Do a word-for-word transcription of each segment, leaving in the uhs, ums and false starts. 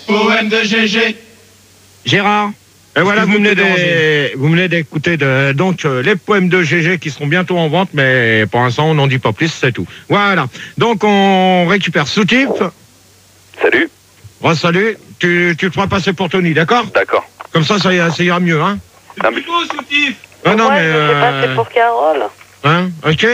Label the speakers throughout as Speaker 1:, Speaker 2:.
Speaker 1: poème de G G.
Speaker 2: Gérard. Et voilà, vous venez, des, vous venez d'écouter de, donc euh, les poèmes de G G qui seront bientôt en vente, mais pour l'instant on n'en dit pas plus, c'est tout. Voilà. Donc on récupère Soutif.
Speaker 3: Salut.
Speaker 2: Re salut. Tu, tu te feras passer pour Tony, d'accord?
Speaker 3: D'accord.
Speaker 2: Comme ça, ça, ira- ça ira mieux, hein?
Speaker 1: C'est plus beau, Soutif.
Speaker 2: Ah non,
Speaker 4: Ouais,
Speaker 2: mais.
Speaker 4: je sais pas, c'est pour Carole.
Speaker 2: Hein? Ok.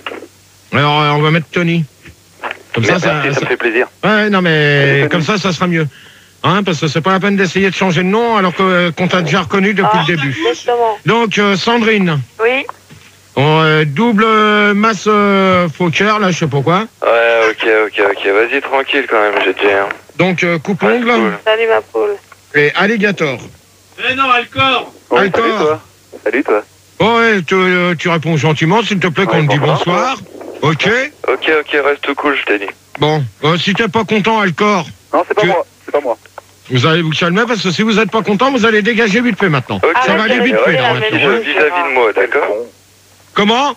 Speaker 2: Alors euh, on va mettre Tony. Comme ça,
Speaker 3: Merci,
Speaker 2: ça,
Speaker 3: ça
Speaker 2: ça-
Speaker 3: me fait plaisir.
Speaker 2: Ouais, non, mais comme ça, ça sera mieux. Hein, parce que c'est pas la peine d'essayer de changer de nom alors que, euh, qu'on t'a déjà reconnu depuis
Speaker 4: Ah,
Speaker 2: le début.
Speaker 4: Exactement.
Speaker 2: Donc, euh, Sandrine,
Speaker 4: Oui.
Speaker 2: on, euh, double euh, masse euh, Fokker, là, je sais pas quoi.
Speaker 3: Ouais, ok, ok, ok. Vas-y, tranquille quand même, j'ai dit. Hein.
Speaker 2: Donc, euh, coupe-ongle
Speaker 3: Cool.
Speaker 4: Salut ma poule.
Speaker 2: et alligator.
Speaker 1: Eh non, Alcor.
Speaker 3: Ouais,
Speaker 2: Alcor.
Speaker 3: salut toi. Salut toi.
Speaker 2: Oh, ouais, tu, euh, tu réponds gentiment, s'il te plaît, qu'on
Speaker 3: Ouais,
Speaker 2: te dit
Speaker 3: bonsoir.
Speaker 2: bonsoir. Ok.
Speaker 3: Ok, ok, reste cool, je t'ai dit.
Speaker 2: Bon, euh, si t'es pas content, Alcor,
Speaker 3: Non, c'est pas
Speaker 2: Tu-
Speaker 3: moi, c'est pas moi.
Speaker 2: vous allez vous calmer parce que si vous êtes pas content, vous allez dégager vite fait maintenant.
Speaker 3: Ok,
Speaker 2: Ça va aller vite fait, là,
Speaker 3: je
Speaker 2: maintenant, hein.
Speaker 3: vis-à-vis de moi, d'accord.
Speaker 2: Comment?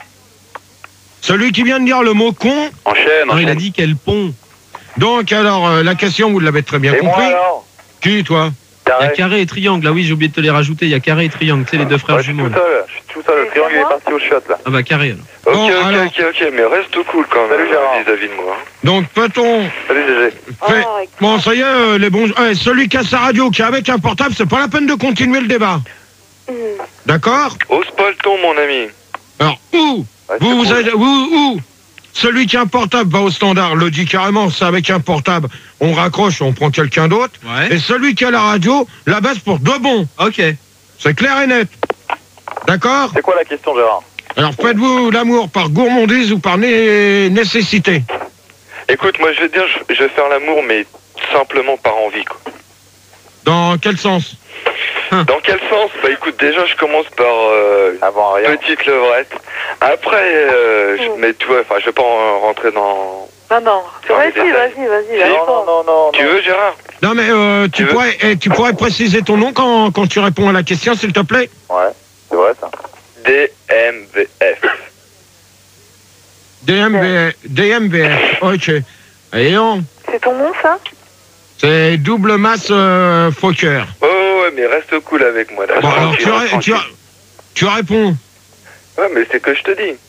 Speaker 2: Celui qui vient de dire le mot con.
Speaker 3: Enchaîne,
Speaker 5: Non, il a
Speaker 3: enchaîne.
Speaker 5: dit quel pont.
Speaker 2: Donc, alors, euh, la question, vous l'avez très bien
Speaker 3: Et moi
Speaker 2: compris.
Speaker 3: alors?
Speaker 2: Qui, toi?
Speaker 5: Il y a
Speaker 3: Carré.
Speaker 5: carré et triangle. Ah oui, j'ai oublié de te les rajouter. Il y a carré et triangle. Tu sais, les deux frères
Speaker 3: Ouais, je suis
Speaker 5: jumeaux.
Speaker 3: tout
Speaker 5: là.
Speaker 3: seul, je suis tout seul. Le
Speaker 4: Et
Speaker 3: triangle
Speaker 4: c'est
Speaker 3: est
Speaker 4: moi
Speaker 3: parti au shot là.
Speaker 5: Ah bah carré alors.
Speaker 3: Ok,
Speaker 2: Bon,
Speaker 3: ok,
Speaker 2: alors.
Speaker 3: ok, ok, mais reste cool quand même.
Speaker 6: Salut, Gérard.
Speaker 3: Vis-à-vis de moi.
Speaker 2: Donc, peut-on...
Speaker 3: Salut G G.
Speaker 2: fait-
Speaker 4: Oh, avec-
Speaker 2: Bon, ça y est, euh, les bons... Eh, celui qui a sa radio, qui est avec un portable, c'est pas la peine de continuer le débat.
Speaker 4: Hmm.
Speaker 2: D'accord?
Speaker 3: Ose pas le ton, mon ami.
Speaker 2: Alors, où?
Speaker 3: Ouais,
Speaker 2: Vous,
Speaker 3: c'est
Speaker 2: vous
Speaker 3: cool.
Speaker 2: êtes... Où, où? Celui qui a un portable va au standard, le dit carrément, c'est avec un portable, on raccroche, on prend quelqu'un d'autre.
Speaker 5: Ouais.
Speaker 2: Et celui qui a la radio, la baisse pour de bon.
Speaker 5: Ok.
Speaker 2: C'est clair et net. D'accord?
Speaker 6: C'est quoi la question, Gérard?
Speaker 2: Alors, faites-vous l'amour par gourmandise ou par né- nécessité?
Speaker 3: Écoute, moi je vais te dire, je, je vais faire l'amour, mais simplement par envie, quoi.
Speaker 2: Dans quel sens?
Speaker 3: Dans quel sens? Bah écoute, déjà je commence par euh,
Speaker 6: Avant rien.
Speaker 3: petite levrette. Après, euh, je, mais tu vois, enfin, je vais pas en rentrer dans.
Speaker 4: Non, non.
Speaker 3: Dans les
Speaker 4: Vas-y,
Speaker 3: détails.
Speaker 4: vas-y, vas-y.
Speaker 3: Non,
Speaker 4: réponds.
Speaker 6: Non, non, non,
Speaker 3: Tu
Speaker 6: non.
Speaker 3: veux, Gérard?
Speaker 2: Non, mais euh, tu,
Speaker 3: Tu veux
Speaker 2: pourrais, eh, tu pourrais préciser ton nom quand, quand tu réponds à la question, s'il te plaît?
Speaker 6: Ouais, c'est vrai ça.
Speaker 3: D M V F.
Speaker 2: D M B, D M B F, ok. Et non,
Speaker 4: C'est ton nom, ça?
Speaker 2: c'est double masse euh, Fokker.
Speaker 3: Oh ouais, mais reste cool avec moi. Là.
Speaker 2: Bon, alors
Speaker 3: Tranquille,
Speaker 2: tu, ré-
Speaker 3: tranquille.
Speaker 2: tu, tu réponds.
Speaker 3: Ouais, mais c'est que je te dis.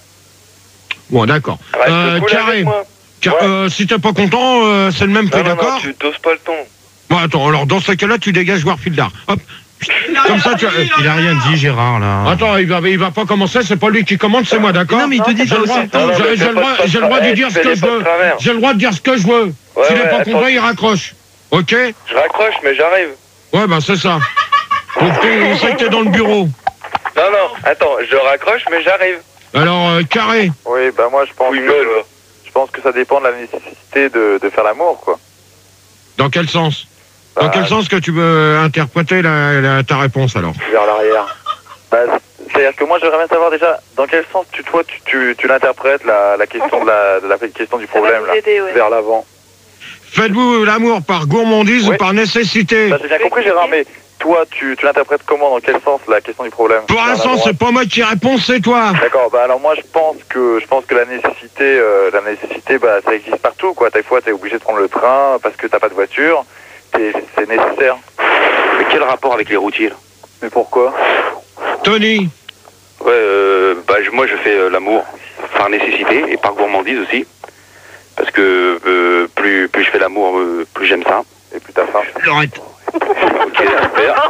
Speaker 2: Bon, d'accord.
Speaker 3: Reste
Speaker 2: Euh,
Speaker 3: cool
Speaker 2: carré.
Speaker 3: avec moi.
Speaker 2: Car-
Speaker 3: Ouais.
Speaker 2: euh, si t'es pas content, euh, c'est le même prix,
Speaker 3: Non, non, non,
Speaker 2: d'accord?
Speaker 3: tu doses pas le ton.
Speaker 2: Bon, attends, alors dans ce cas-là, tu dégages Warfieldar. Hop. Comme ça, tu.
Speaker 5: Il a rien dit, Gérard, là.
Speaker 2: Attends, il va, il va pas commencer, c'est pas lui qui commande, c'est moi, d'accord?
Speaker 5: Non, mais il te dit
Speaker 2: J'ai
Speaker 5: t'as
Speaker 2: le droit,
Speaker 5: aussi le
Speaker 3: Non,
Speaker 5: temps.
Speaker 3: non,
Speaker 2: j'ai-
Speaker 3: mais
Speaker 2: j'ai
Speaker 3: fais
Speaker 2: le
Speaker 3: pas
Speaker 2: droit,
Speaker 3: de
Speaker 2: j'ai le droit de
Speaker 3: travers.
Speaker 2: dire
Speaker 3: Eh,
Speaker 2: ce
Speaker 3: fais
Speaker 2: que
Speaker 3: les
Speaker 2: je
Speaker 3: pas de
Speaker 2: veux.
Speaker 3: travers.
Speaker 2: J'ai le droit de dire ce que je veux.
Speaker 3: Ouais,
Speaker 2: S'il est
Speaker 3: ouais,
Speaker 2: pas
Speaker 3: attends.
Speaker 2: content, il raccroche. Ok?
Speaker 3: Je raccroche, mais j'arrive.
Speaker 2: Ouais, bah c'est ça. Donc, on sait que t'es dans le bureau.
Speaker 3: Non, non, attends, je raccroche, mais j'arrive.
Speaker 2: Alors, euh, carré.
Speaker 6: Oui, bah moi je pense
Speaker 3: Oui,
Speaker 6: que
Speaker 3: meule, va.
Speaker 6: je pense que ça dépend de la nécessité de, de faire l'amour, quoi.
Speaker 2: Dans quel sens? Dans
Speaker 6: Bah,
Speaker 2: quel sens que tu veux interpréter la, la- ta réponse, alors?
Speaker 6: Vers l'arrière. Bah, c'est-à-dire que moi j'aimerais bien savoir déjà dans quel sens tu toi tu, tu, tu l'interprètes la, la question de la, de la question du
Speaker 4: Ça va
Speaker 6: problème
Speaker 4: nous
Speaker 6: là.
Speaker 4: aider, ouais.
Speaker 6: Vers l'avant.
Speaker 2: Faites-vous l'amour par gourmandise
Speaker 6: Oui.
Speaker 2: ou par nécessité?
Speaker 6: Bah, j'ai bien compris Gérard, mais toi tu, tu l'interprètes comment, dans quel sens la question du problème?
Speaker 2: Pour
Speaker 6: Vers
Speaker 2: l'instant,
Speaker 6: l'avant.
Speaker 2: c'est pas moi qui réponds, c'est toi.
Speaker 6: D'accord, bah alors moi je pense que je pense que la nécessité euh, la nécessité bah ça existe partout quoi. Des fois t'es obligé de prendre le train parce que t'as pas de voiture, T'es- c'est nécessaire.
Speaker 3: Mais quel rapport avec les routiers là?
Speaker 6: Mais pourquoi?
Speaker 2: Tony,
Speaker 3: Ouais, euh, bah, je- moi je fais euh, l'amour par nécessité et par gourmandise aussi. Parce que euh, plus, plus je fais l'amour, euh, plus j'aime ça.
Speaker 6: Et plus t'as faim.
Speaker 2: Lorette.
Speaker 3: Ok, super.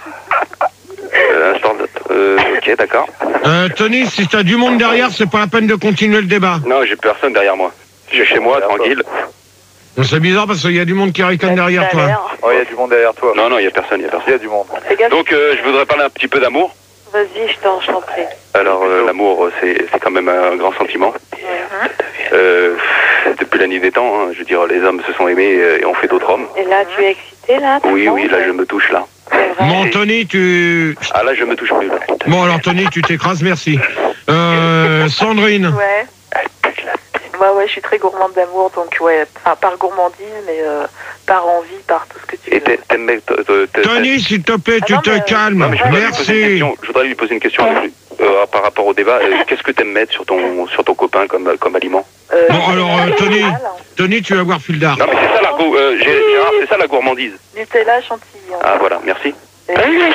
Speaker 3: Euh, instant de- euh, ok, d'accord.
Speaker 2: Euh, Tony, si t'as du monde derrière, c'est pas la peine de continuer le débat.
Speaker 3: Non, j'ai personne derrière moi. Je suis chez moi,
Speaker 6: Derrière toi.
Speaker 3: tranquille.
Speaker 2: Bon, c'est bizarre parce qu'il y a du monde qui ricane derrière
Speaker 4: Tout à
Speaker 2: toi.
Speaker 4: l'heure.
Speaker 6: Oh, il y a du monde derrière toi.
Speaker 3: Non, non, il n'y a personne, il n'y a
Speaker 6: Il y
Speaker 3: personne.
Speaker 6: a du monde.
Speaker 4: Fais gaffe.
Speaker 3: Donc, euh, je voudrais parler un petit peu d'amour.
Speaker 4: Vas-y, je t'en je t'en prie.
Speaker 3: Alors, euh, l'amour, euh, c'est c'est quand même un grand sentiment.
Speaker 4: Mhm.
Speaker 3: Euh, depuis la nuit des temps, hein, je veux dire, les hommes se sont aimés euh, et ont fait d'autres hommes.
Speaker 4: Et là, tu es excité, là?
Speaker 3: Oui,
Speaker 4: tout
Speaker 3: oui,
Speaker 4: le
Speaker 3: là,
Speaker 4: monde
Speaker 3: je me touche, là.
Speaker 4: C'est vrai.
Speaker 2: Bon, Tony, tu...
Speaker 3: Ah, là, je me touche plus, là.
Speaker 2: Bon, alors, Tony, tu t'écrases, merci. Euh, Sandrine.
Speaker 4: Ouais. Moi, ouais, je suis très gourmande d'amour, donc ouais, enfin, par gourmandise, mais euh, par envie, par tout ce que tu
Speaker 3: Et
Speaker 4: veux.
Speaker 3: t'es- t'aimes mec, t- t- t-
Speaker 2: Tony, s'il te plaît,
Speaker 4: Ah
Speaker 2: tu
Speaker 4: non,
Speaker 2: te
Speaker 4: mais, euh,
Speaker 2: calmes.
Speaker 3: Non, mais je voudrais lui poser une
Speaker 2: Merci.
Speaker 3: question. Je voudrais lui poser une question euh, par rapport au débat. Euh, Qu'est-ce que t'aimes mettre sur ton sur ton copain comme comme aliment?
Speaker 4: Euh,
Speaker 2: Bon, alors, euh, Tony,
Speaker 4: Nutella,
Speaker 2: Tony, tu vas voir Fildar.
Speaker 3: Non, mais c'est ça la goût. Euh, Gé- Gérard, c'est ça la gourmandise.
Speaker 4: Nutella chantilly. hein.
Speaker 3: Ah, voilà, merci.
Speaker 4: Et-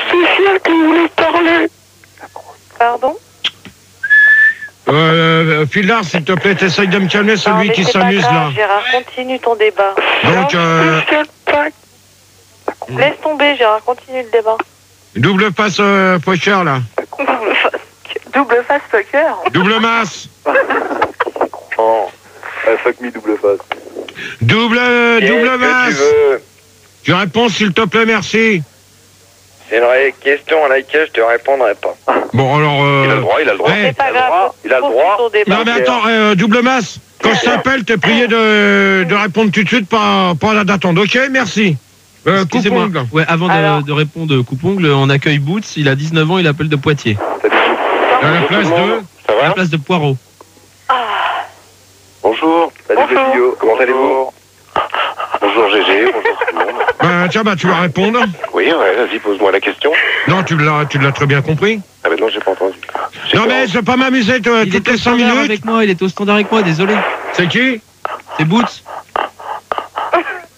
Speaker 4: Pardon?
Speaker 2: Euh, Fildar, s'il te plaît, t'essayes de me calmer
Speaker 4: Non,
Speaker 2: celui
Speaker 4: mais
Speaker 2: qui
Speaker 4: c'est pas
Speaker 2: s'amuse
Speaker 4: grave,
Speaker 2: là.
Speaker 4: Gérard, continue ton débat.
Speaker 2: Donc, euh,
Speaker 4: Laisse tomber, Gérard, continue le débat.
Speaker 2: double passe euh, poker là.
Speaker 4: Double face, double face poker.
Speaker 2: Double masse.
Speaker 6: Oh. Ouais, fuck me, double face.
Speaker 2: Double, double masse. Tu réponds s'il te plaît, merci.
Speaker 6: C'est une vraie question à laquelle je te répondrai pas.
Speaker 2: Bon, alors... Euh...
Speaker 3: Il a le droit, il a le droit.
Speaker 2: eh,
Speaker 4: C'est pas
Speaker 6: il a le
Speaker 4: grave.
Speaker 6: droit, il a le
Speaker 4: continue
Speaker 6: droit.
Speaker 4: ton débat.
Speaker 2: non mais attends, euh, double masse. Quand je t'appelle, t'es prié de, de répondre tout de suite, pas, pas là d'attendre. Ok, merci. Euh,
Speaker 5: Excusez-moi.
Speaker 2: coupe-ongle.
Speaker 5: Ouais, avant
Speaker 4: Alors.
Speaker 5: de, de répondre coupongle, on accueille Boots, il a dix-neuf ans, il appelle de Poitiers.
Speaker 2: À la place de...
Speaker 3: Ça
Speaker 5: À la
Speaker 3: va
Speaker 5: place de Poirot.
Speaker 3: Bonjour.
Speaker 6: Salut
Speaker 4: Bonjour.
Speaker 6: les vidéos, comment allez-vous?
Speaker 3: Bonjour Gégé, bonjour tout le monde.
Speaker 2: Bah, tiens, bah, tu vas répondre.
Speaker 3: Oui, ouais, vas-y, pose-moi la question.
Speaker 2: Non, tu l'as, tu l'as très bien compris.
Speaker 3: Ah, mais non, j'ai pas entendu. J'ai
Speaker 2: Non
Speaker 3: peur.
Speaker 2: mais je vais pas m'amuser euh,
Speaker 5: Il
Speaker 2: toutes
Speaker 5: est au
Speaker 2: les cinq
Speaker 5: standard
Speaker 2: minutes.
Speaker 5: avec moi, il est au standard avec moi, désolé.
Speaker 2: C'est qui?
Speaker 5: C'est Boots.
Speaker 3: Ah,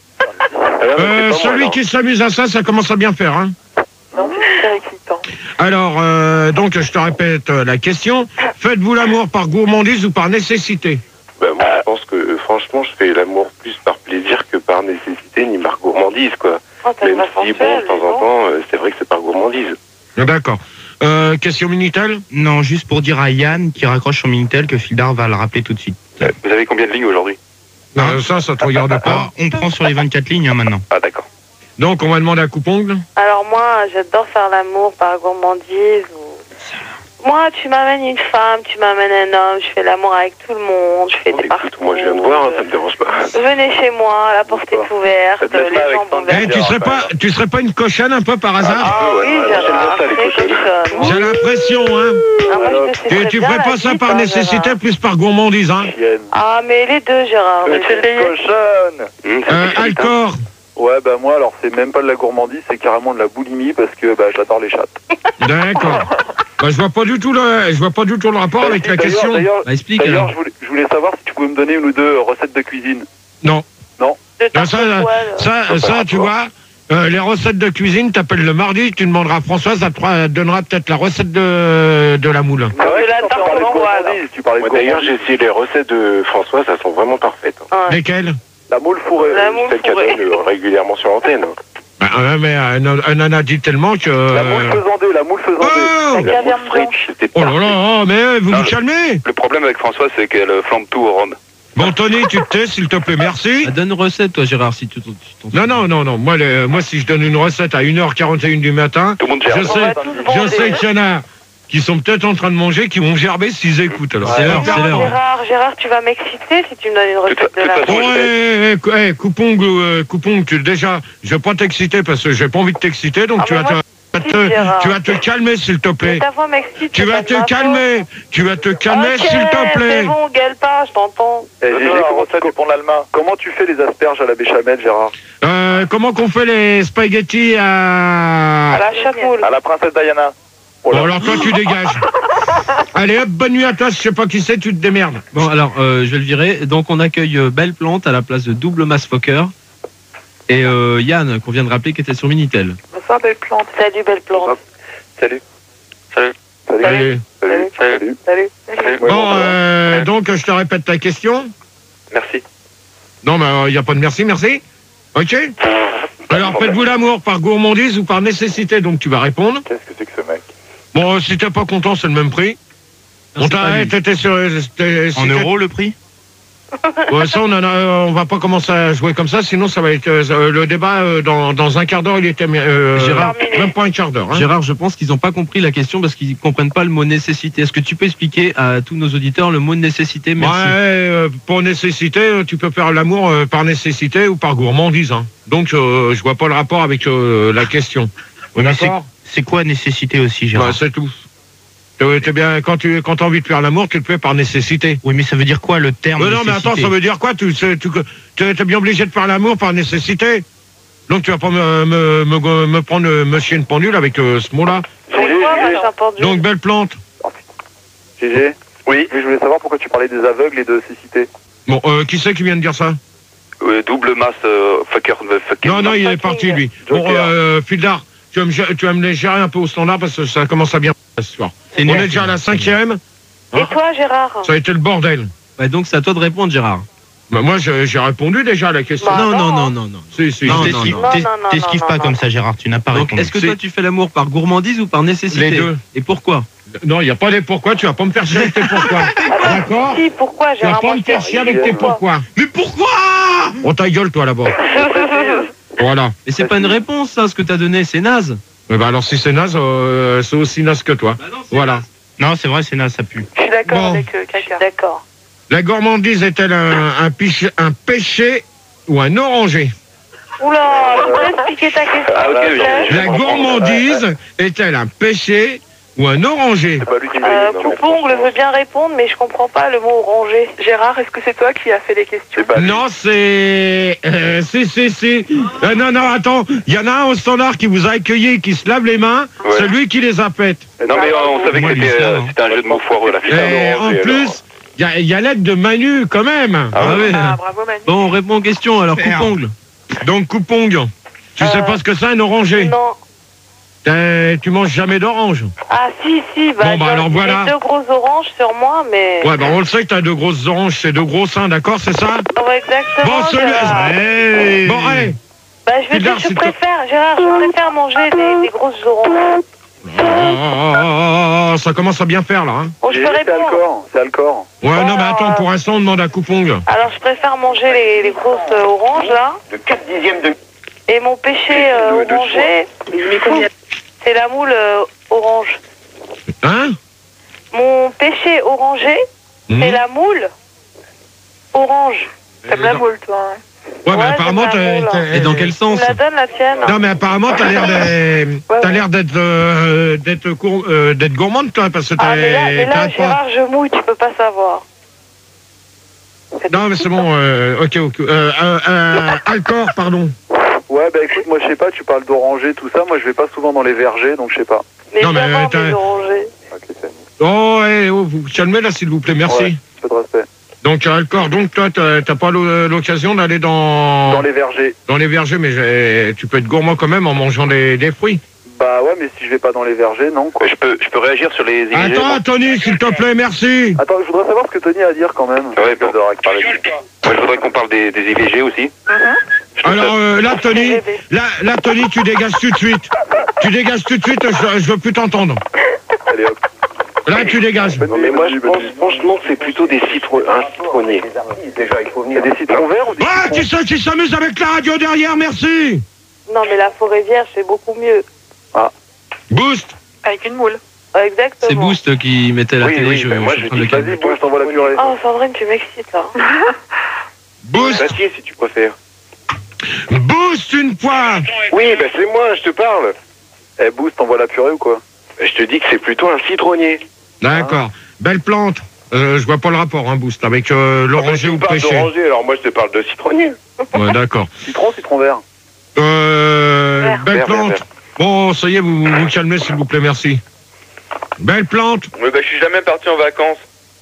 Speaker 3: non, mais
Speaker 2: euh,
Speaker 3: c'est pas moi,
Speaker 2: Celui
Speaker 3: alors.
Speaker 2: qui s'amuse à ça, ça commence à bien faire. Hein.
Speaker 4: Non, c'est super excitant.
Speaker 2: Alors, euh, donc, je te répète euh, la question. Faites-vous l'amour par gourmandise ou par nécessité?
Speaker 7: Bah, moi, je pense que, euh, franchement, je fais l'amour plus par plaisir que par nécessité, ni par gourmandise, quoi.
Speaker 4: Oh, t'as une
Speaker 7: Même
Speaker 4: voix
Speaker 7: si, bon,
Speaker 4: sensuelle,
Speaker 7: de temps
Speaker 4: dis
Speaker 7: en
Speaker 4: donc.
Speaker 7: temps, euh, c'est vrai que c'est par gourmandise.
Speaker 2: D'accord. Euh, question Minitel?
Speaker 8: Non, juste pour dire à Yann qui raccroche son Minitel que Fildar va le rappeler tout de suite.
Speaker 3: Vous avez combien de lignes aujourd'hui?
Speaker 2: Non, ça, ça te regarde pas.
Speaker 8: Ah, on prend sur les vingt-quatre lignes hein, maintenant.
Speaker 3: Ah, d'accord.
Speaker 2: Donc, on va demander à coupongle.
Speaker 4: Alors moi, j'adore faire l'amour par gourmandise. Ou... Moi, tu m'amènes une femme, tu m'amènes un homme, je fais l'amour avec tout le monde, je fais
Speaker 7: Bon,
Speaker 4: des
Speaker 7: écoute,
Speaker 4: parties.
Speaker 7: moi, je viens de voir, hein, ça me dérange pas.
Speaker 4: Venez chez moi, la porte est ouverte,
Speaker 6: Faites-le
Speaker 4: les
Speaker 6: pas avec
Speaker 4: jambes
Speaker 6: Sandra.
Speaker 2: Eh,
Speaker 4: ouvertes.
Speaker 2: tu serais pas, tu serais pas une cochonne un peu par hasard?
Speaker 4: Ah oui,
Speaker 7: ouais,
Speaker 4: Gérard,
Speaker 7: j'aime bien ça, les
Speaker 4: très
Speaker 7: cochonnes.
Speaker 4: cochonne.
Speaker 2: J'ai l'impression, hein.
Speaker 4: Ah, moi, je te sais
Speaker 2: Tu,
Speaker 4: très
Speaker 2: tu
Speaker 4: bien
Speaker 2: ferais
Speaker 4: la
Speaker 2: pas ça
Speaker 4: bite,
Speaker 2: par
Speaker 4: hein,
Speaker 2: nécessité,
Speaker 4: Gérard.
Speaker 2: plus par gourmandise, hein.
Speaker 6: Chienne.
Speaker 4: Ah, mais les deux, Gérard. mais je
Speaker 6: Petite
Speaker 4: l'ai-
Speaker 6: cochonne.
Speaker 3: Hum, c'est
Speaker 2: Euh,
Speaker 3: spécial, hein.
Speaker 2: Alcor.
Speaker 6: Ouais, bah moi, alors c'est même pas de la gourmandise, c'est carrément de la boulimie parce que bah, j'adore les chattes.
Speaker 2: D'accord. Bah, je vois pas du tout le, je vois pas du tout le rapport avec la
Speaker 6: D'ailleurs-
Speaker 2: question.
Speaker 6: D'ailleurs,
Speaker 5: Bah, explique
Speaker 6: d'ailleurs,
Speaker 5: alors.
Speaker 6: je voulais, je voulais savoir si tu pouvais me donner une ou deux recettes de cuisine.
Speaker 2: Non.
Speaker 4: de
Speaker 2: Non,
Speaker 4: tarte
Speaker 2: ça,
Speaker 4: au poil.
Speaker 2: ça, ça, tu vois, euh, les recettes de cuisine, t'appelles le mardi, tu demanderas à Françoise, elle te fera- elle te donnera peut-être la recette de, de la moule.
Speaker 4: Ah, de la
Speaker 6: tu
Speaker 4: tarte
Speaker 6: parlais de
Speaker 4: au poil.
Speaker 6: gourmandise, tu parlais de
Speaker 7: Moi, d'ailleurs, j'ai
Speaker 6: gourmandise.
Speaker 7: essayé les recettes de Françoise, elles sont vraiment parfaites. hein.
Speaker 4: Ouais.
Speaker 2: Lesquelles?
Speaker 6: La moule fourrée.
Speaker 4: La moule
Speaker 7: Celles qu'elle
Speaker 4: fourrée.
Speaker 7: donne euh, régulièrement sur l'antenne. hein.
Speaker 2: Bah, ouais, mais elle, en- elle en a dit tellement que...
Speaker 6: La moule
Speaker 2: euh,
Speaker 6: faisandée, la moule faisandée.
Speaker 2: Oh,
Speaker 4: La
Speaker 7: La
Speaker 4: caviar
Speaker 7: moule
Speaker 4: blanche.
Speaker 7: frite, c'était
Speaker 2: oh là
Speaker 7: parfait.
Speaker 2: là, oh, mais euh, vous
Speaker 3: Non,
Speaker 2: vous
Speaker 3: je-
Speaker 2: calmez.
Speaker 3: Le problème avec François, c'est qu'elle flambe tout au rhum.
Speaker 2: Bon, Tony, tu te tais, s'il te plaît, merci.
Speaker 5: Ah, donne une recette, toi, Gérard, si tu t'en- tu t'en
Speaker 2: Non, non, non, non. Moi, les- moi, si je donne une recette à une heure quarante et une du matin,
Speaker 3: Tout le monde gère.
Speaker 2: je
Speaker 4: On
Speaker 2: sais,
Speaker 4: va tous
Speaker 2: je
Speaker 4: bander.
Speaker 2: sais qu'il y en a qui sont peut-être en train de manger, qui vont gerber s'ils écoutent. Alors.
Speaker 5: C'est
Speaker 6: Ouais.
Speaker 5: l'heure, c'est
Speaker 4: Non,
Speaker 5: l'heure.
Speaker 4: Gérard, Gérard, tu vas m'exciter si tu me donnes une recette
Speaker 3: toute
Speaker 4: de la
Speaker 3: façon,
Speaker 2: Bon,
Speaker 3: je
Speaker 2: eh, eh, cou- eh, coupon, euh, coupon, tu, déjà, je vais pas t'exciter parce que j'ai pas envie de t'exciter, donc
Speaker 4: Ah,
Speaker 2: tu,
Speaker 4: mais
Speaker 2: vas
Speaker 4: moi,
Speaker 2: te,
Speaker 4: si,
Speaker 2: te-
Speaker 4: Gérard.
Speaker 2: tu vas te calmer, s'il te plaît.
Speaker 4: Mais ta voix m'excite.
Speaker 2: Tu
Speaker 4: c'est
Speaker 2: vas
Speaker 4: pas de
Speaker 2: te
Speaker 4: ma
Speaker 2: calmer, tu vas te
Speaker 4: faute.
Speaker 2: calmer,
Speaker 4: Ok,
Speaker 2: s'il te
Speaker 4: c'est
Speaker 2: plaît.
Speaker 4: bon, gueule pas, je t'entends.
Speaker 6: Eh, Gégé,
Speaker 7: Alors,
Speaker 6: comment,
Speaker 7: ça
Speaker 6: tu,
Speaker 7: dépend de l'allemand.
Speaker 6: comment tu fais les asperges à la béchamel, Gérard?
Speaker 2: Euh, comment qu'on fait les spaghettis à...
Speaker 4: À la chamoule.
Speaker 6: À la princesse Diana. Oh là.
Speaker 2: Bon, alors toi, tu dégages. Allez, hop, bonne nuit à toi, je sais pas qui c'est, tu te démerdes.
Speaker 5: Bon, alors, euh, je vais le virer. Donc, on accueille euh, Belle Plante à la place de Double Mass Fokker. Et euh, Yann, qu'on vient de rappeler, qui était sur Minitel.
Speaker 4: Bonsoir, belle plante. Salut, belle plante.
Speaker 3: Salut. Salut.
Speaker 6: Salut.
Speaker 2: Allez.
Speaker 4: Salut.
Speaker 6: Salut.
Speaker 4: Salut.
Speaker 3: Salut.
Speaker 6: Ouais,
Speaker 2: Bon,
Speaker 6: bon,
Speaker 2: euh, donc, je te répète ta question.
Speaker 3: Merci.
Speaker 2: Non, mais il n'y a pas de merci, merci. Ok. Alors, faites-vous l'amour par gourmandise ou par nécessité, donc tu vas répondre.
Speaker 6: Qu'est-ce que c'est que ce mec?
Speaker 2: Bon, si t'es pas content, c'est le même prix.
Speaker 5: Non,
Speaker 2: On
Speaker 5: c'est pas
Speaker 2: t'arrête,
Speaker 5: lui.
Speaker 2: t'étais sur... t'es- si
Speaker 8: En
Speaker 2: t'es-
Speaker 8: euros le prix?
Speaker 2: Ouais, ça, on, en a, on va pas commencer à jouer comme ça, sinon ça va être... euh, le débat, euh, dans, dans un quart d'heure, il était... euh,
Speaker 5: Gérard.
Speaker 2: même pas un quart d'heure. Hein.
Speaker 5: Gérard, je pense qu'ils n'ont pas compris la question parce qu'ils comprennent pas le mot nécessité. Est-ce que tu peux expliquer à tous nos auditeurs le mot nécessité?
Speaker 2: Ouais,
Speaker 5: Merci.
Speaker 2: euh, pour nécessité, euh, tu peux faire l'amour euh, par nécessité ou par gourmandise. Hein. Donc, euh, je vois pas le rapport avec euh, la question.
Speaker 8: Oui, mais c'est-
Speaker 2: D'accord.
Speaker 8: C'est quoi nécessité aussi, Gérard?
Speaker 2: Bah, c'est tout. T'es t'es bien, quand tu quand as envie de faire l'amour, tu le fais par nécessité.
Speaker 8: Oui, mais ça veut dire quoi le terme
Speaker 2: Mais non, mais
Speaker 8: nécessité?
Speaker 2: attends, ça veut dire quoi? Tu sais, tu tu- t'es bien obligé de faire l'amour par nécessité. Donc tu vas pas me, me, me, me prendre euh, me chier une pendule avec euh, ce mot-là.
Speaker 4: C'est quoi, moi, j'importe
Speaker 2: Donc belle plante.
Speaker 6: Gégé?
Speaker 3: Oui.
Speaker 6: Oui, je voulais savoir pourquoi tu parlais des aveugles et de cécité.
Speaker 2: Bon, euh, qui c'est qui vient de dire ça?
Speaker 3: Euh, double masse euh, fucker, euh, fucker.
Speaker 2: Non, non, il est parti, lui. Bon,
Speaker 6: Joker.
Speaker 2: euh, Fildar, tu vas, me, gé- tu vas me les gérer un peu au standard parce que ça commence à bien ce soir.
Speaker 8: C'est
Speaker 2: On
Speaker 8: nul,
Speaker 2: est déjà à la cinquième.
Speaker 4: Et toi, Gérard?
Speaker 2: Ça a été le bordel.
Speaker 5: Ouais, donc c'est à toi de répondre, Gérard.
Speaker 2: Bah, moi, je- j'ai répondu déjà à la question.
Speaker 4: Bah,
Speaker 5: non, non,
Speaker 4: non.
Speaker 5: non, non, non.
Speaker 2: Si, si.
Speaker 5: Non,
Speaker 2: si.
Speaker 5: non,
Speaker 8: T'esquives
Speaker 5: non.
Speaker 4: Non, non, non,
Speaker 8: t'esquives
Speaker 4: non,
Speaker 8: pas
Speaker 4: non,
Speaker 8: comme
Speaker 4: non.
Speaker 8: ça, Gérard. Tu n'as pas
Speaker 5: Donc,
Speaker 8: répondu.
Speaker 5: est-ce que
Speaker 2: Si.
Speaker 5: toi, tu fais l'amour par gourmandise ou par nécessité?
Speaker 2: Les deux.
Speaker 5: Et pourquoi?
Speaker 2: Non, il n'y a pas des pourquoi, tu vas pas me faire chier avec tes pourquoi. D'accord?
Speaker 4: Si, pourquoi,
Speaker 2: Tu vas
Speaker 4: Gérard?
Speaker 2: pas
Speaker 4: Moi,
Speaker 2: me
Speaker 4: je
Speaker 2: faire
Speaker 4: te-
Speaker 2: chier avec tes pourquoi.
Speaker 5: Mais pourquoi?
Speaker 2: Oh, ta gueule, toi, là-bas. Voilà.
Speaker 5: Mais c'est pas une réponse, ça, ce que t'as donné, c'est naze.
Speaker 2: Eh ben, alors, si c'est naze, euh, c'est aussi naze que toi.
Speaker 5: Bah non, c'est
Speaker 2: Voilà.
Speaker 8: Non, c'est vrai, c'est naze, ça pue.
Speaker 4: Je suis d'accord
Speaker 2: Bon.
Speaker 4: avec euh, quelqu'un. D'accord.
Speaker 2: La gourmandise est-elle un, un, piche- un péché ou un oranger?
Speaker 4: Oula, je peux expliquer ta question,
Speaker 3: Ah, ok,
Speaker 4: s'il te plaît?
Speaker 3: je-
Speaker 2: La gourmandise est-elle un péché ou un oranger?
Speaker 6: C'est pas lui qui me
Speaker 4: Euh,
Speaker 6: l'a dit, non, mais
Speaker 4: Coupongle veut bien répondre, mais je comprends pas le mot orangé. Gérard, est-ce que c'est toi qui as fait les questions?
Speaker 6: c'est pas lui.
Speaker 2: Non, c'est... Euh, si, si, si. Euh, non, non, attends. Il y en a un au standard qui vous a accueilli, qui se lave les mains.
Speaker 3: Ouais.
Speaker 2: C'est lui qui les a faites.
Speaker 3: Non, mais euh, on savait
Speaker 8: Moi,
Speaker 3: que c'était
Speaker 8: lui, ça,
Speaker 3: euh,
Speaker 8: hein.
Speaker 3: c'était un jeu de mots foireux, là.
Speaker 2: Et en plus, il y a, il y a l'aide de Manu, quand même.
Speaker 3: Ah ouais.
Speaker 5: ouais.
Speaker 4: Ah, bravo, Manu.
Speaker 5: Bon, on répond aux questions, alors
Speaker 8: Super.
Speaker 5: coupongle.
Speaker 2: Donc, coupong. Tu sais
Speaker 4: Euh,
Speaker 2: pas ce que c'est, un oranger?
Speaker 4: Non.
Speaker 2: Euh, tu manges jamais d'orange?
Speaker 4: Ah, si, si, bah,
Speaker 2: Bon, bah,
Speaker 4: j'ai-
Speaker 2: alors, voilà.
Speaker 4: j'ai deux grosses oranges sur moi, mais...
Speaker 2: Ouais, bah on le sait que t'as deux grosses oranges, c'est deux gros seins, d'accord, c'est ça?
Speaker 4: Ouais, exactement,
Speaker 2: Bon, celui...
Speaker 4: Gérard.
Speaker 8: Hey.
Speaker 2: Bon, allez.
Speaker 4: Bah, je vais
Speaker 2: Fildar,
Speaker 4: dire, je
Speaker 2: s'il te-
Speaker 4: préfère, Gérard, je préfère manger des, des grosses oranges.
Speaker 2: Oh, oh, oh, oh, ça commence à bien faire, là. Hein.
Speaker 4: Bon, je
Speaker 6: J'ai
Speaker 4: peux
Speaker 6: dit, c'est
Speaker 4: répondre.
Speaker 6: Alcor, c'est Alcor.
Speaker 2: Ouais, non, mais
Speaker 4: Oh.
Speaker 2: attends, pour l'instant, on demande à Coupong.
Speaker 4: Alors, je préfère manger les, les grosses euh, oranges, là.
Speaker 3: De quatre dixièmes de...
Speaker 4: Et mon péché euh,
Speaker 3: De- de
Speaker 4: orangé, c'est la moule euh, orange.
Speaker 2: Hein?
Speaker 4: Mon péché orangé,
Speaker 2: Hmm.
Speaker 4: c'est la moule orange.
Speaker 2: T'aimes la
Speaker 4: moule, toi. hein.
Speaker 2: Ouais, mais
Speaker 4: Ouais,
Speaker 2: apparemment,
Speaker 4: j'aime la
Speaker 2: t'as...
Speaker 4: moule.
Speaker 2: t'as-
Speaker 5: Et dans quel
Speaker 4: Tu
Speaker 5: sens?
Speaker 4: me la donnes, la tienne?
Speaker 2: Non, mais apparemment, t'as l'air d'être... T'as
Speaker 4: ouais.
Speaker 2: l'air d'être... euh, d'être cour- euh, d'être gourmande, toi, parce que t'es...
Speaker 4: Ah, mais là, mais là
Speaker 2: t'arrêtes pas.
Speaker 4: Gérard, je mouille, tu peux pas savoir.
Speaker 2: Non, mais c'est bon, euh, ok, ok. Euh, euh, euh, Alcor, pardon.
Speaker 6: Ouais, bah écoute, moi je sais pas, tu parles d'oranger, tout ça. Moi je vais pas souvent dans les vergers, donc je sais pas.
Speaker 4: Mais
Speaker 2: Non, mais,
Speaker 4: vraiment,
Speaker 2: t'as-
Speaker 4: mes orangés.
Speaker 6: Ok, c'est
Speaker 2: Oh, eh, oh, vous calmez, là, s'il vous plaît, merci.
Speaker 6: Ouais. Peu de respect.
Speaker 2: Donc, Alcor, donc, toi, t'as t'as pas l'o- l'occasion d'aller dans...
Speaker 6: Dans les vergers.
Speaker 2: dans les vergers, mais j'ai- tu peux être gourmand quand même en mangeant des, des fruits.
Speaker 6: Bah ouais, mais si je vais pas dans les vergers, non quoi.
Speaker 3: Je peux, je peux réagir sur les I V G?
Speaker 2: Attends, Tony, s'il te plaît, merci.
Speaker 6: Attends, je voudrais savoir ce que Tony a à dire quand même.
Speaker 3: Ouais, bon.
Speaker 6: J'adorerais parler de lui.
Speaker 3: Moi, je voudrais qu'on parle des, des I V G aussi. Je trouve
Speaker 2: Alors
Speaker 3: ça-
Speaker 2: euh, là, Tony, là, là, Tony, tu dégages tout de suite. Tu dégages tout de suite, je, je veux plus t'entendre.
Speaker 6: Allez hop.
Speaker 2: Là, tu dégages.
Speaker 7: Non, mais moi, je pense franchement que c'est plutôt des citron... un citronné.
Speaker 6: Il y a des citrons verts ou des
Speaker 2: Ah,
Speaker 6: citrons...
Speaker 2: qui c'est qui s'amuse avec la radio derrière, merci.
Speaker 4: Non, mais la forêt vierge, c'est beaucoup mieux.
Speaker 2: Boost.
Speaker 4: Avec une moule. Ouais, exactement.
Speaker 5: C'est Boost qui mettait la
Speaker 3: Oui,
Speaker 5: télé,
Speaker 3: oui,
Speaker 5: je,
Speaker 3: ben moi,
Speaker 5: je suis
Speaker 3: je
Speaker 5: en train de le
Speaker 3: dis,
Speaker 5: calmer.
Speaker 6: Vas-y, bouge, je t'envoie la purée.
Speaker 4: Oh, Sandrine, tu m'excites, là.
Speaker 2: Boost.
Speaker 7: Papier, si tu préfères.
Speaker 2: Boost une fois.
Speaker 7: Oui, bah c'est moi, je te parle.
Speaker 6: Eh, Boost, t'envoies la purée ou quoi?
Speaker 7: Je te dis que c'est plutôt un citronnier.
Speaker 2: D'accord. Belle plante. Euh, je vois pas le rapport, hein, Boost, avec euh, l'oranger
Speaker 7: Ah,
Speaker 2: ou
Speaker 7: bah,
Speaker 2: le
Speaker 7: tu me parles
Speaker 2: pêcher.
Speaker 7: d'oranger, alors moi je te parle de citronnier.
Speaker 2: Ouais, d'accord.
Speaker 6: Citron, citron vert.
Speaker 2: Euh,
Speaker 4: Vert.
Speaker 2: belle
Speaker 7: Vert, vert,
Speaker 2: plante.
Speaker 7: vert.
Speaker 2: Bon, ça y est, vous vous, vous calmez, s'il vous plaît, merci. Belle plante.
Speaker 7: Mais bah je suis jamais parti en vacances.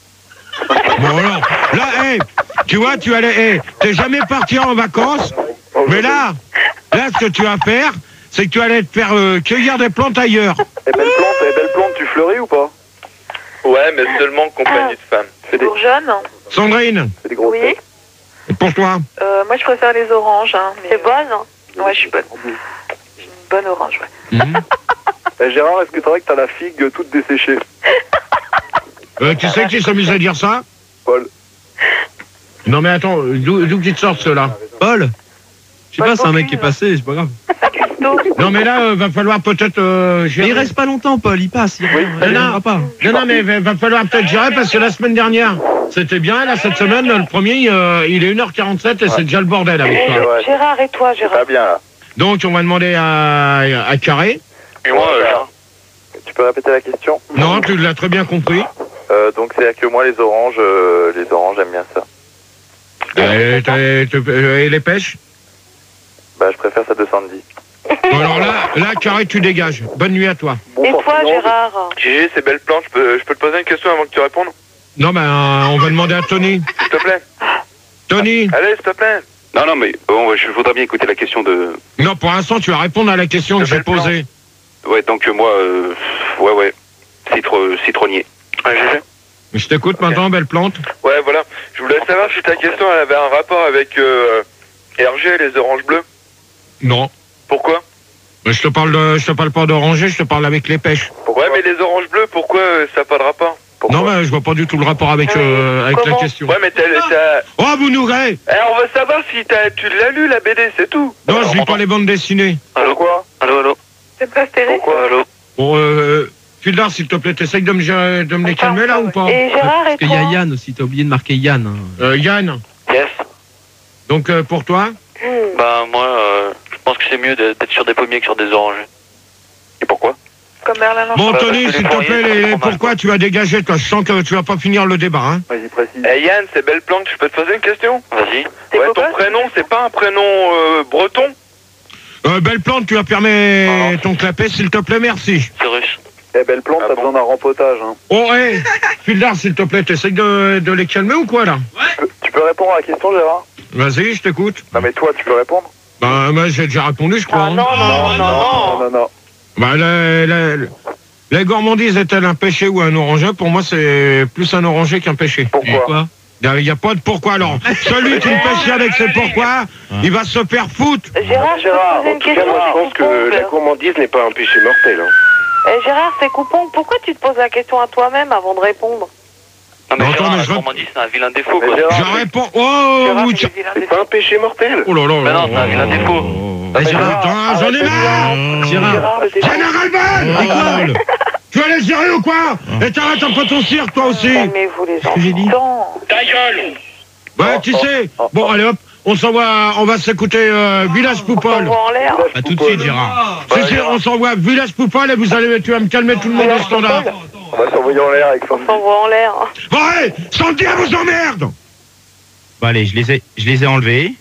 Speaker 2: Bon alors, là, hey, tu vois, tu allais, hey, t'es jamais parti en vacances, mais là, là, ce que tu vas faire, c'est que tu allais te faire euh, cueillir des plantes ailleurs.
Speaker 6: Eh, belle plante, eh, belle plante, tu fleuris ou pas?
Speaker 7: Ouais, mais seulement en compagnie de femmes.
Speaker 6: Fais des,
Speaker 4: Bourgeonne.
Speaker 2: Sandrine,
Speaker 6: fais des grosses
Speaker 4: Oui.
Speaker 6: têtes.
Speaker 2: pour toi.
Speaker 4: Euh, moi, je préfère les oranges. Hein, mais c'est bonne. Ouais, je suis bonne. J'ai une bonne orange, ouais.
Speaker 6: Eh, Gérard, est-ce que c'est vrai que t'as la figue toute desséchée?
Speaker 2: Euh, tu sais qui s'amuse à dire ça?
Speaker 6: Paul.
Speaker 2: Non mais attends, d'où d'où qu'ils te sortent ceux-là?
Speaker 5: Paul? Je sais
Speaker 4: Paul
Speaker 5: pas, c'est un mec
Speaker 4: Bocuse.
Speaker 5: qui est passé, c'est pas grave.
Speaker 2: Non mais là, euh, va falloir peut-être euh,
Speaker 5: Mais
Speaker 2: gérer.
Speaker 5: il reste pas longtemps, Paul, il passe, il revient, il
Speaker 2: non,
Speaker 5: reviendra pas.
Speaker 2: Non, non, mais va, va falloir peut-être gérer parce que la semaine dernière, c'était bien. Là, cette semaine, le premier, euh, il est une heure quarante-sept et c'est déjà le bordel avec
Speaker 4: Et
Speaker 2: toi.
Speaker 6: ouais.
Speaker 4: Gérard et toi, Gérard.
Speaker 6: Pas bien là.
Speaker 2: Donc, on va demander à, à Carré.
Speaker 7: Et moi, euh,
Speaker 6: Tu peux répéter la question?
Speaker 2: Non, tu l'as très bien compris.
Speaker 6: Euh, donc c'est que moi les oranges, euh, les oranges j'aime bien ça.
Speaker 2: Et, t'as- t'as- et les pêches?
Speaker 6: Bah je préfère ça de Sandy.
Speaker 2: Bon, alors là, là, Carré, tu dégages. Bonne nuit à toi.
Speaker 6: Bon,
Speaker 4: Et toi,
Speaker 6: forcément,
Speaker 4: Gérard?
Speaker 7: Gégé, c'est belle plante, je peux, je peux te poser une question avant que tu répondes?
Speaker 2: Non, ben, euh, on va demander à Tony.
Speaker 7: S'il te plaît.
Speaker 2: Tony.
Speaker 6: Allez, s'il te plaît.
Speaker 3: Non, non, mais bon, je voudrais bien écouter la question de...
Speaker 2: Non, pour l'instant, tu vas répondre à la question que
Speaker 6: De
Speaker 2: j'ai
Speaker 6: belle plante.
Speaker 2: posée.
Speaker 3: Ouais, donc euh, moi, euh, ouais, ouais, Citro, citronnier.
Speaker 6: Ouais, G G.
Speaker 2: Je t'écoute maintenant, belle plante.
Speaker 6: Ouais, voilà. Je voulais savoir si ta question elle avait un rapport avec euh, R G et les oranges bleues.
Speaker 2: Non.
Speaker 6: Pourquoi?
Speaker 2: Je te parle de, je te parle pas d'oranger, je te parle avec les pêches.
Speaker 6: Ouais, mais les oranges bleues, pourquoi euh, ça n'a pas de rapport? Pourquoi?
Speaker 2: Non, mais je vois pas du tout le rapport avec, euh, avec la
Speaker 6: Comment?
Speaker 2: question.
Speaker 6: Ouais, mais t'as... t'as-
Speaker 2: Oh, vous nous ré
Speaker 6: Eh, on veut savoir si t'as, tu l'as lu, la B D, c'est tout.
Speaker 2: Non, je lis pas les bandes dessinées.
Speaker 6: Allô, quoi? Allô, allô.
Speaker 4: C'est pas stérile.
Speaker 6: Pourquoi? Allô.
Speaker 2: Bon, euh, Fildar, s'il te plaît, t'essayes de me, gé- de me les calmer là ou pas?
Speaker 4: Et Gérard
Speaker 5: Parce
Speaker 4: et
Speaker 5: qu'il y a
Speaker 4: toi
Speaker 5: Yann aussi, t'as oublié de marquer Yann. hein.
Speaker 2: Euh, Yann,
Speaker 9: Yes.
Speaker 2: donc euh, pour toi?
Speaker 4: Hmm.
Speaker 9: Bah moi, euh, je pense que c'est mieux de- d'être sur des pommiers que sur des oranges.
Speaker 3: Et pourquoi?
Speaker 4: Comme Merlin Lanchon.
Speaker 2: Bon,
Speaker 9: bah,
Speaker 2: Tony,
Speaker 9: parce que
Speaker 2: s'il
Speaker 9: les
Speaker 2: te
Speaker 9: fourriers,
Speaker 2: plaît,
Speaker 9: ça
Speaker 2: les-
Speaker 9: fait
Speaker 2: les-
Speaker 9: trop mal,
Speaker 2: pourquoi tu vas dégager, toi? Je sens que tu vas pas finir le débat, hein?
Speaker 6: Vas-y, précise. Eh, Yann, c'est belle plante, je peux te poser une question?
Speaker 9: Vas-y.
Speaker 4: C'est
Speaker 6: Ouais,
Speaker 4: quoi,
Speaker 6: ton
Speaker 4: ça
Speaker 6: prénom, c'est pas un prénom euh, breton?
Speaker 2: Euh, belle plante, tu vas permettre ton clapet, s'il te plaît, merci.
Speaker 9: C'est russe.
Speaker 6: Eh, belle plante,
Speaker 3: Ah
Speaker 6: t'as
Speaker 3: bon
Speaker 6: besoin d'un rempotage, hein.
Speaker 2: Oh, hé, Fildar, s'il te plaît, t'essayes de, de les calmer ou quoi, là?
Speaker 6: Tu peux, tu peux répondre à la question, Gérard?
Speaker 2: Vas-y, je t'écoute.
Speaker 6: Non, mais toi, tu peux répondre?
Speaker 2: Bah, moi, j'ai déjà répondu, je crois.
Speaker 4: Ah
Speaker 2: hein.
Speaker 4: non, non, non, non.
Speaker 6: non, non.
Speaker 2: Bah, la, la, la gourmandise est-elle un péché ou un oranger? Pour moi, c'est plus un oranger qu'un péché.
Speaker 6: Pourquoi?
Speaker 5: Quoi?
Speaker 2: Il n'y a pas de pourquoi, alors. Celui qui me pêche avec ses pourquoi, il va se faire foutre.
Speaker 4: Gérard, je peux te poser
Speaker 7: En
Speaker 4: une
Speaker 7: tout cas,
Speaker 4: question.
Speaker 7: moi, je pense que
Speaker 4: c'est
Speaker 7: la
Speaker 4: Coupon.
Speaker 7: gourmandise n'est pas un péché mortel. Hein.
Speaker 4: Eh, Gérard, c'est Coupon. Pourquoi tu te poses la question à toi-même avant de répondre?
Speaker 9: Non mais
Speaker 2: Non, attends,
Speaker 9: Gérard,
Speaker 2: mais
Speaker 9: la
Speaker 2: je-
Speaker 9: gourmandise, c'est un vilain défaut
Speaker 6: Mais
Speaker 9: quoi.
Speaker 6: Gérard,
Speaker 2: Je réponds. Oh,
Speaker 4: Gérard,
Speaker 2: vous...
Speaker 4: c'est des vilains
Speaker 7: C'est
Speaker 4: défauts.
Speaker 7: pas un péché mortel.
Speaker 2: Oh là là.
Speaker 9: Mais non, c'est un vilain défaut.
Speaker 5: Eh,
Speaker 2: Ah,
Speaker 5: Gérard,
Speaker 2: putain, j'en ai marre.
Speaker 5: Gérard,
Speaker 6: Gérard, le défaut.
Speaker 2: J'en ai ras-le-bol. Tu vas aller sérieux ou quoi? Et t'arrêtes un peu ton cirque, toi aussi.
Speaker 4: Calmez-vous, les
Speaker 5: que j'ai dit
Speaker 4: enfants.
Speaker 1: Ta gueule.
Speaker 2: Ouais, tu sais. Bon, allez hop, on s'envoie, on va s'écouter euh, Village
Speaker 4: On
Speaker 2: Poupole.
Speaker 4: s'envoie en l'air.
Speaker 5: pas tout de suite, Gérard.
Speaker 2: Si, si, on s'envoie Village Poupole et vous allez, tu vas me calmer tout le monde au standard.
Speaker 6: On va s'envoyer en l'air avec
Speaker 4: On
Speaker 6: Sandy.
Speaker 4: s'envoie en l'air.
Speaker 2: Bon, allez, Sandy, elle vous emmerde.
Speaker 8: Bon, allez, je les ai, je les ai enlevés.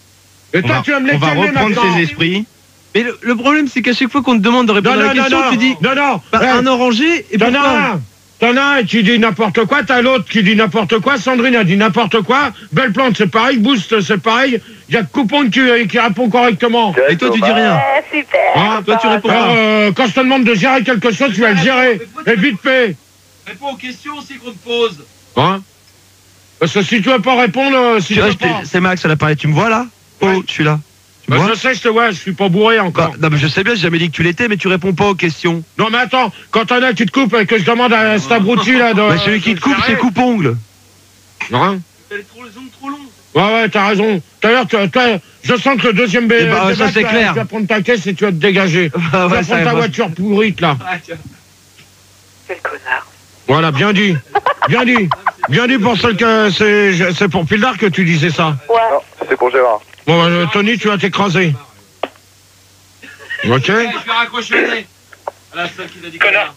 Speaker 2: Et
Speaker 8: On
Speaker 2: toi,
Speaker 8: va,
Speaker 2: tu vas me les
Speaker 8: on va
Speaker 2: calmer
Speaker 8: reprendre
Speaker 2: maintenant.
Speaker 8: ses esprits.
Speaker 5: Mais le, le problème, c'est qu'à chaque fois qu'on te demande de
Speaker 2: Non,
Speaker 5: répondre
Speaker 2: non,
Speaker 5: à la
Speaker 2: non,
Speaker 5: question,
Speaker 2: non,
Speaker 5: tu dis
Speaker 2: non, non.
Speaker 5: bah,
Speaker 2: Eh,
Speaker 5: un oranger et
Speaker 2: T'en as
Speaker 5: pourquoi
Speaker 2: un. T'en as un qui dit n'importe quoi, t'as l'autre qui dit n'importe quoi, Sandrine a dit n'importe quoi, Belle Plante c'est pareil, Boost c'est pareil, il y a que Coupon qui, qui répond correctement.
Speaker 5: Et toi, tu dis rien.
Speaker 4: Eh, super.
Speaker 2: Hein,
Speaker 5: toi, tu réponds
Speaker 2: Alors,
Speaker 5: pas.
Speaker 2: euh, quand je te demande de gérer quelque chose, tu vas le gérer. Et vite fait.
Speaker 1: Réponds aux questions aussi qu'on te pose.
Speaker 2: Hein? Parce que si tu veux pas répondre, euh, si
Speaker 8: Tu
Speaker 2: tu
Speaker 8: vois,
Speaker 2: veux
Speaker 8: je t'ai-
Speaker 2: pas.
Speaker 8: c'est Max à l'appareil, tu me vois là? Oh,
Speaker 2: Ouais.
Speaker 8: je suis là. Tu
Speaker 2: Bah,
Speaker 8: me vois?
Speaker 2: je sais, je te vois, je suis pas bourré
Speaker 8: Bah,
Speaker 2: encore.
Speaker 8: non, mais je sais bien, j'ai jamais dit que tu l'étais, mais tu réponds pas aux questions.
Speaker 2: Non mais attends, quand t'en as qui te coupe et que je demande à cet abruti là de.
Speaker 8: Bah, celui qui
Speaker 2: de
Speaker 8: te coupe,
Speaker 2: gérer.
Speaker 8: c'est coupe-ongle.
Speaker 2: Hein?
Speaker 1: T'as les trop les ongles trop longs.
Speaker 2: Ouais, ouais, t'as raison. D'ailleurs, toi, toi, je sens que le deuxième bé-
Speaker 5: Eh ben,
Speaker 2: débat,
Speaker 5: ça, c'est
Speaker 2: tu vas-
Speaker 5: clair.
Speaker 2: Tu vas prendre ta caisse et tu vas te dégager.
Speaker 5: Ah
Speaker 2: tu vas
Speaker 5: ouais,
Speaker 2: prendre
Speaker 5: ça
Speaker 2: ta
Speaker 5: va.
Speaker 2: voiture pourrite là.
Speaker 1: Ah, tiens.
Speaker 4: Quel connard.
Speaker 2: Voilà, bien dit. Bien dit. Bien dit pour celle que c'est c'est pour Pildar que tu disais ça.
Speaker 4: Ouais.
Speaker 6: Non, c'est pour Gérard.
Speaker 2: Bon, euh, Tony, tu vas t'écraser. Ok?
Speaker 1: Eh, je vais raccrocher le nez. À la seule qui t'a dit connard.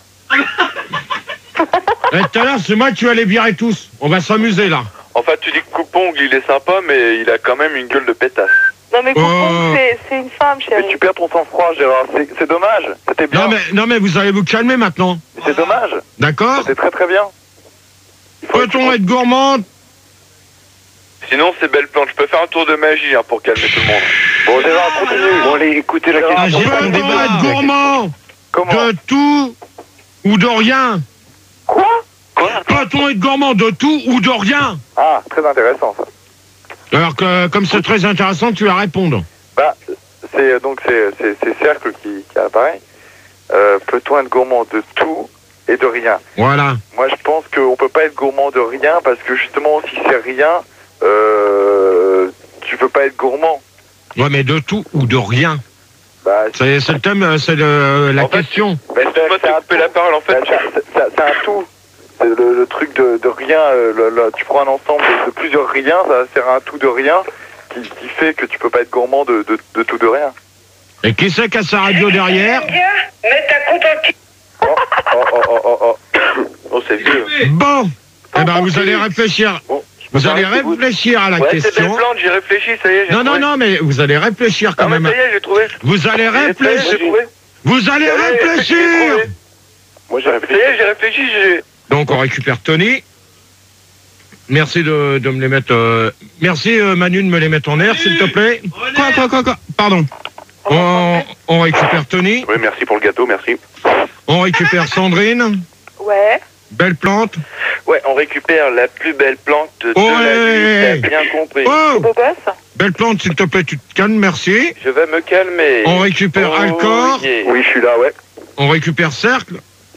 Speaker 2: Et tout à l'heure, c'est moi que tu vas les virer tous. On va s'amuser là.
Speaker 6: En fait, tu dis que Coupongle, il est sympa, mais il a quand même une gueule de pétasse.
Speaker 4: Non, mais Coupon,
Speaker 2: Oh.
Speaker 4: c'est- c'est une femme,
Speaker 6: Mais
Speaker 4: chérie.
Speaker 6: tu perds ton sang-froid, Gérard. C'est c'est dommage. C'était bien.
Speaker 2: Non mais, non mais vous allez vous calmer maintenant.
Speaker 6: Mais c'est dommage.
Speaker 2: D'accord?
Speaker 6: C'est très très bien. Il faut-
Speaker 2: Peut-on être gourmand?
Speaker 6: Sinon, c'est belle plante. Je peux faire un tour de magie hein, pour calmer tout le monde. Bon, Gérard, continue.
Speaker 7: Bon, allez, écoutez la
Speaker 6: Gérard,
Speaker 7: question.
Speaker 8: j'ai
Speaker 6: bon,
Speaker 8: ton
Speaker 2: Peut-on
Speaker 8: débat.
Speaker 2: être gourmand
Speaker 6: Comment?
Speaker 2: de tout ou de rien?
Speaker 4: Quoi?
Speaker 9: Quoi?
Speaker 2: Peut-on être gourmand de tout ou de rien?
Speaker 6: Ah, très intéressant ça.
Speaker 2: Alors que comme c'est très intéressant, tu vas répondre.
Speaker 6: Bah, c'est donc c'est c'est c'est Cercle qui, qui apparaît. Euh, Peut-on être gourmand de tout et de rien?
Speaker 2: Voilà.
Speaker 6: Moi, je pense qu'on peut pas être gourmand de rien parce que justement, si c'est rien, euh, tu peux pas être gourmand.
Speaker 2: Ouais, mais de tout ou de rien.
Speaker 6: Bah,
Speaker 2: C'est c'est le thème, euh, c'est le- la
Speaker 6: En fait,
Speaker 2: question.
Speaker 6: bah, c'est c'est un peu la parole. En fait, c'est c'est- c'est un tout. C'est le, le truc de, de rien. euh, le- le- tu prends un ensemble de, de plusieurs riens, ça va faire un tout de rien qui, qui fait que tu peux pas être gourmand de, de, de tout de rien.
Speaker 2: Et qui c'est qui a sa radio derrière?
Speaker 4: Mets ta compte en
Speaker 6: Oh, oh, oh, oh, oh, oh. Oh, c'est vieux.
Speaker 2: Bon. Eh ben, vous allez réfléchir.
Speaker 6: Bon,
Speaker 2: Vous allez
Speaker 6: arrêter, vous-
Speaker 2: réfléchir à la
Speaker 6: Ouais, c'est belle
Speaker 2: question.
Speaker 6: plante, j'ai réfléchi, ça y est. j'ai
Speaker 2: Non, non,
Speaker 6: trouvé.
Speaker 2: non, mais vous allez réfléchir quand
Speaker 6: Ah, mais
Speaker 2: même.
Speaker 6: ça y est, j'ai trouvé.
Speaker 2: Vous allez
Speaker 6: Ça y est,
Speaker 2: réfléchir.
Speaker 6: j'ai trouvé.
Speaker 2: Vous allez
Speaker 6: Ça y est, j'ai
Speaker 2: réfléchir.
Speaker 6: trouvé.
Speaker 7: Moi, j'ai
Speaker 6: Ça y
Speaker 7: réfléchi.
Speaker 6: est, j'ai réfléchi, j'ai...
Speaker 2: Donc, on récupère Tony. Merci de, de me les mettre... euh, Merci euh, Manu de me les mettre en air, s'il te plaît.
Speaker 8: Quoi, quoi, quoi, quoi Pardon.
Speaker 2: On, on récupère Tony.
Speaker 3: Oui, merci pour le gâteau, merci.
Speaker 2: On récupère Sandrine.
Speaker 4: Ouais.
Speaker 2: Belle plante.
Speaker 3: Ouais, on récupère la plus belle plante de
Speaker 2: Oh,
Speaker 3: la
Speaker 2: ouais.
Speaker 3: nuit, t'as bien compris.
Speaker 2: Oh,
Speaker 4: Beau gosse.
Speaker 2: belle plante, s'il te plaît, tu te calmes, merci.
Speaker 3: Je vais me calmer.
Speaker 2: On récupère
Speaker 3: Oh,
Speaker 2: Alcor.
Speaker 3: yeah.
Speaker 6: Oui, je suis là, ouais.
Speaker 2: On récupère Cercle.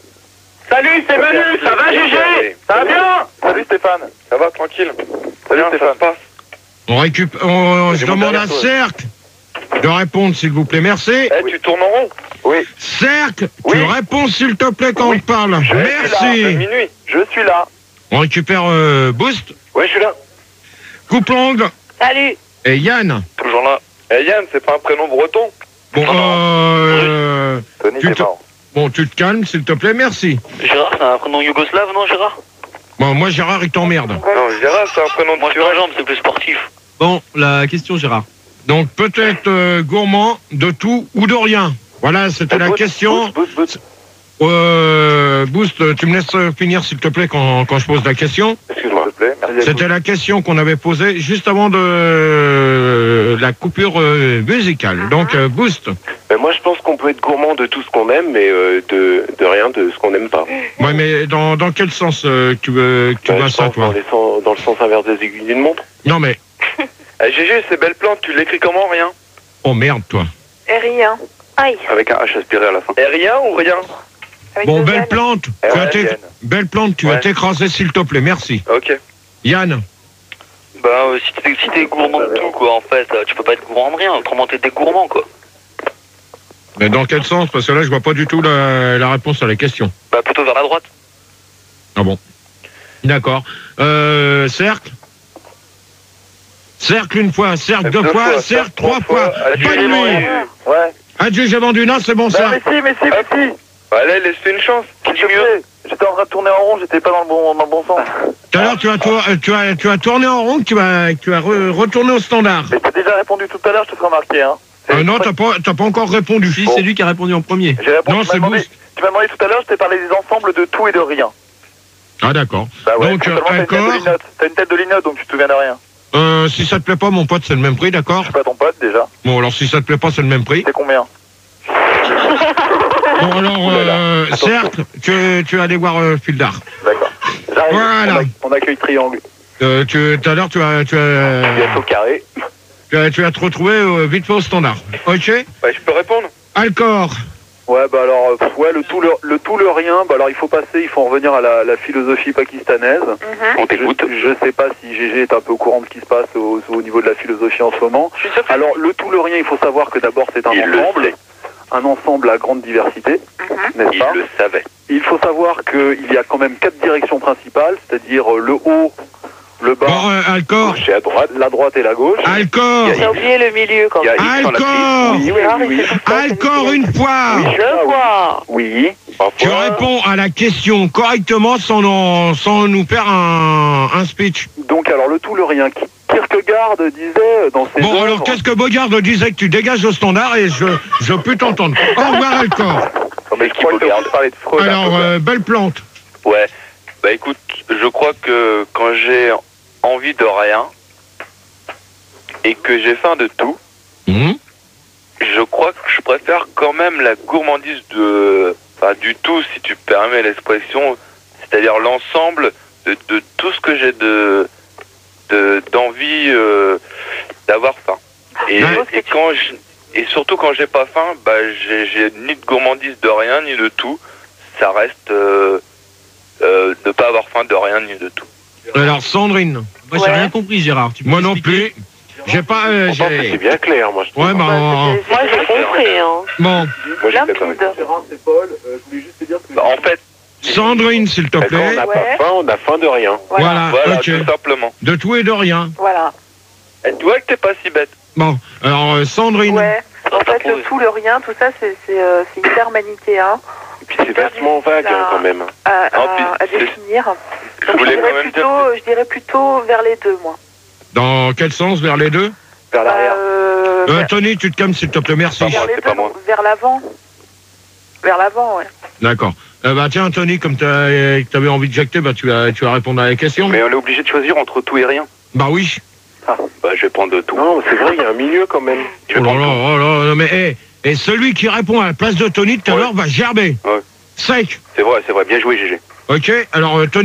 Speaker 6: Salut, c'est Manu, ça va, Gégé? Ça va bien? Salut, Stéphane.
Speaker 3: Ça va, tranquille.
Speaker 6: Salut,
Speaker 3: Bien, ça
Speaker 6: Stéphane.
Speaker 3: se passe.
Speaker 2: On récupère... On, je
Speaker 6: J'ai mon
Speaker 2: demande à
Speaker 6: derrière toi.
Speaker 2: Cercle de répondre, s'il vous plaît, merci.
Speaker 3: Eh, tu tournes en rond?
Speaker 6: Oui,
Speaker 2: Cercle,
Speaker 6: Oui.
Speaker 2: tu réponds, s'il te plaît, quand
Speaker 6: Oui.
Speaker 2: on te parle.
Speaker 6: je suis là,
Speaker 2: Merci.
Speaker 6: à minuit. Je suis là.
Speaker 2: On récupère euh, Boost,
Speaker 6: Ouais, je suis là.
Speaker 2: Coupe-l'ongle
Speaker 4: Salut.
Speaker 2: et Yann.
Speaker 9: Toujours là.
Speaker 3: Eh, Yann, c'est pas un prénom breton?
Speaker 2: Bon, euh,
Speaker 6: Tony,
Speaker 2: Tu
Speaker 6: t'es
Speaker 2: te-
Speaker 6: marrant.
Speaker 2: bon, tu te calmes, s'il te plaît, merci.
Speaker 9: Gérard, c'est un prénom yougoslave, non, Gérard?
Speaker 2: Bon, moi, Gérard, il t'emmerde.
Speaker 3: Non, Gérard, c'est un prénom de
Speaker 9: Moi, je
Speaker 3: Turel.
Speaker 9: jambe, c'est plus sportif.
Speaker 5: Bon, la question, Gérard.
Speaker 2: Donc, peut-être euh, gourmand de tout ou de rien. Voilà, c'était la
Speaker 6: Boost,
Speaker 2: question.
Speaker 6: Boost, boost, boost.
Speaker 2: Euh, Boost, tu me laisses finir, s'il te plaît, quand, quand je pose la question.
Speaker 6: Excuse-moi. S'il te plaît, merci.
Speaker 2: C'était la question qu'on avait posée juste avant de euh, la coupure euh, musicale. Donc, euh, Boost.
Speaker 7: Ben, moi, je pense qu'on peut être gourmand de tout ce qu'on aime, mais euh, de, de rien de ce qu'on n'aime pas.
Speaker 2: Ouais, mais dans, dans quel sens euh, tu, veux, tu
Speaker 7: Ben,
Speaker 2: vois
Speaker 7: je
Speaker 2: ça,
Speaker 7: pense
Speaker 2: toi
Speaker 7: dans, les sens- dans le sens inverse des aiguilles d'une montre.
Speaker 2: Non, mais...
Speaker 3: Eh, Gégé, c'est belle plante, tu l'écris comment, rien?
Speaker 2: Oh, merde, toi.
Speaker 4: Et rien. Aïe.
Speaker 3: Avec un H aspiré à la fin. Et rien ou rien?
Speaker 4: Avec
Speaker 2: Bon,
Speaker 4: deux
Speaker 2: belle
Speaker 4: N.
Speaker 2: plante.
Speaker 6: Eh
Speaker 2: Tu
Speaker 6: ouais,
Speaker 2: as t'é-
Speaker 6: Yann.
Speaker 2: Belle plante, tu vas
Speaker 3: Ouais.
Speaker 2: t'écraser, s'il te plaît. Merci.
Speaker 3: Ok.
Speaker 2: Yann.
Speaker 9: Bah, euh, si t'es si t'es gourmand de tout, quoi, en fait, euh, tu peux pas être gourmand de rien. Autrement, t'es des gourmands, quoi.
Speaker 2: Mais dans quel sens? Parce que là, je vois pas du tout la, la réponse à la question.
Speaker 9: Bah, plutôt vers la droite.
Speaker 2: Ah bon. D'accord. Euh, cercle. Cercle une fois, cercle deux,
Speaker 3: Deux
Speaker 2: fois,
Speaker 3: fois,
Speaker 2: cercle
Speaker 3: cercle
Speaker 2: trois
Speaker 3: trois
Speaker 2: fois.
Speaker 3: fois. Adieu,
Speaker 2: Bonne
Speaker 3: j'ai
Speaker 2: nuit.
Speaker 3: vendu.
Speaker 6: Ouais.
Speaker 2: Adieu, j'ai vendu. Non, c'est bon,
Speaker 6: Bah,
Speaker 2: ça.
Speaker 6: mais si, mais si, mais si.
Speaker 3: Allez, laisse-lui une chance.
Speaker 6: S'il te plaît. J'étais en train de tourner en rond, j'étais pas dans le bon, dans le bon sens.
Speaker 2: Tout à l'heure, tu as, tour- euh, tu as, tu as tourné en rond, tu as, tu as re- retourné au standard.
Speaker 6: Mais t'as déjà répondu tout à l'heure, je te ferai remarquer, hein. C'est-
Speaker 2: Euh, non, t'as pas, t'as pas encore répondu.
Speaker 5: Si, c'est lui qui a répondu en premier.
Speaker 6: J'ai répondu,
Speaker 2: Non,
Speaker 6: tu m'as
Speaker 2: c'est
Speaker 6: demandé,
Speaker 2: Boost.
Speaker 6: tu m'as demandé tout à l'heure, je t'ai parlé des ensembles de tout et de rien.
Speaker 2: Ah, d'accord.
Speaker 6: Bah ouais,
Speaker 2: Donc, euh,
Speaker 6: seulement t'as une tête de
Speaker 2: Alcor,
Speaker 6: linotte. T'as une tête de linotte, donc tu te souviens de rien.
Speaker 2: euh, si ça te plaît pas, mon pote, c'est le même prix, d'accord?
Speaker 6: Je suis pas ton pote, déjà.
Speaker 2: Bon, alors si ça te plaît pas, c'est le même prix.
Speaker 6: C'est combien?
Speaker 2: Bon, alors, euh, cercle, tu, tu vas aller voir euh, Fildar.
Speaker 6: D'accord. J'arrive.
Speaker 2: Voilà.
Speaker 6: On, accueille, on accueille triangle.
Speaker 2: Euh, tu, tout à l'heure, tu as, tu as,
Speaker 6: Bientôt carré.
Speaker 2: tu as, tu as te retrouvé euh, vite fait au standard. Ok?
Speaker 3: Ouais, je peux répondre?
Speaker 2: Alcor.
Speaker 6: Ouais, bah alors, euh, ouais, le tout, le, le tout, le rien, bah alors il faut passer, il faut en revenir à la, la philosophie pakistanaise.
Speaker 4: Mhm.
Speaker 3: On t'écoute.
Speaker 6: Je, je sais pas si Gégé est un peu au courant de ce qui se passe au, au niveau de la philosophie en ce moment.
Speaker 4: Je suis sûre que-
Speaker 6: Alors, le tout, le rien, il faut savoir que d'abord c'est un
Speaker 3: Il le
Speaker 6: ensemble,
Speaker 3: sait.
Speaker 6: un ensemble à grande diversité,
Speaker 4: Mhm.
Speaker 6: n'est-ce
Speaker 3: Il
Speaker 6: pas?
Speaker 3: le savait.
Speaker 6: Il faut savoir qu'il y a quand même quatre directions principales, c'est-à-dire euh, le haut, le bas,
Speaker 2: Bon, euh, Alcor.
Speaker 6: gauche et à droite, la droite et la gauche.
Speaker 2: Alcor.
Speaker 4: T'as oublié le milieu quand
Speaker 3: Il y a
Speaker 4: même.
Speaker 3: X dans la
Speaker 2: Alcor.
Speaker 6: Oui, oui,
Speaker 4: Gérard,
Speaker 6: oui,
Speaker 4: il
Speaker 6: oui.
Speaker 4: fait tout ça, c'est
Speaker 2: Alcor
Speaker 4: nickel.
Speaker 2: une fois.
Speaker 6: Oui,
Speaker 4: Je vois.
Speaker 6: Oui.
Speaker 2: Tu réponds à la question correctement sans, en- sans nous faire un, un speech.
Speaker 6: Donc alors le tout, le rien. Qui- Kierkegaard disait dans ses
Speaker 2: Bon,
Speaker 6: œuvres...
Speaker 2: alors qu'est-ce que Bogard disait que tu dégages au standard et je je peux t'entendre. Au revoir, Alcor.
Speaker 6: Non, mais je crois que t'as envie de parler de Freud. un
Speaker 2: Alors,
Speaker 6: peu,
Speaker 2: euh, belle plante.
Speaker 3: Ouais. Bah écoute, je crois que quand j'ai envie de rien et que j'ai faim de tout,
Speaker 2: Hum.
Speaker 3: je crois que je préfère quand même la gourmandise de, enfin, du tout, si tu permets l'expression, c'est-à-dire l'ensemble de, de tout ce que j'ai de, de d'envie euh, d'avoir faim. Et,
Speaker 2: Ouais.
Speaker 3: et quand je, et surtout quand j'ai pas faim, bah j'ai, j'ai ni de gourmandise de rien ni de tout. Ça reste euh, euh, ne pas avoir faim de rien ni de tout.
Speaker 2: Alors, Sandrine.
Speaker 5: Moi, j'ai
Speaker 4: Ouais.
Speaker 5: rien compris, Gérard. Tu peux
Speaker 2: Moi non
Speaker 5: expliquer
Speaker 2: plus. J'ai pas. euh,
Speaker 7: Je pense que
Speaker 2: j'ai-
Speaker 7: c'est bien clair, moi, je trouve.
Speaker 2: Ouais, bah. on-
Speaker 4: Moi j'ai compris, hein.
Speaker 2: Bon,
Speaker 7: Moi, j'ai pas compris.
Speaker 4: Limpide.
Speaker 6: c'est Paul. Euh, je voulais juste te dire que...
Speaker 3: Bah, en fait,
Speaker 2: Sandrine, s'il te
Speaker 7: Quand on
Speaker 2: plaît.
Speaker 7: n'a
Speaker 4: Ouais.
Speaker 7: pas faim, on a faim de rien.
Speaker 4: Voilà.
Speaker 2: Voilà,
Speaker 3: voilà,
Speaker 2: ok.
Speaker 3: tout simplement.
Speaker 2: De tout et de rien.
Speaker 4: Voilà.
Speaker 3: Et tu vois que t'es pas si bête.
Speaker 2: Bon, alors, euh, Sandrine.
Speaker 4: Ouais. En fait, le tout, le rien, tout ça, c'est c'est, euh, c'est hyper manichéen
Speaker 7: Et puis c'est vachement vague, hein, quand même.
Speaker 4: à, à,
Speaker 3: Non, puis
Speaker 4: à
Speaker 3: c'est-
Speaker 4: définir.
Speaker 3: Je
Speaker 4: Donc, je
Speaker 3: voulais
Speaker 4: dirais,
Speaker 3: quand même dire.
Speaker 4: plutôt, je dirais plutôt vers les deux, moi.
Speaker 2: Dans quel sens? Vers les deux?
Speaker 6: Vers l'arrière.
Speaker 4: Euh,
Speaker 2: euh,
Speaker 4: vers,
Speaker 2: Tony, tu te calmes, s'il te plaît, merci.
Speaker 3: Pas moi,
Speaker 4: vers les
Speaker 3: c'est
Speaker 4: deux,
Speaker 3: pas moi.
Speaker 4: non, vers l'avant. Vers l'avant, ouais.
Speaker 2: D'accord. Euh, bah tiens, Tony, comme tu avais envie de jacter, bah tu vas, tu vas répondre à la question.
Speaker 10: Mais on est obligé de choisir entre tout et rien.
Speaker 2: Bah oui.
Speaker 10: Ah, bah je vais prendre tout.
Speaker 7: Non, c'est vrai, il y a un milieu quand même.
Speaker 2: Oh là là, oh là là, mais hey, et celui qui répond à la place de Tony tout à l'heure va gerber.
Speaker 10: Ouais.
Speaker 2: Sec.
Speaker 10: C'est vrai, c'est vrai. Bien joué, G G.
Speaker 2: Ok, alors euh, Tony.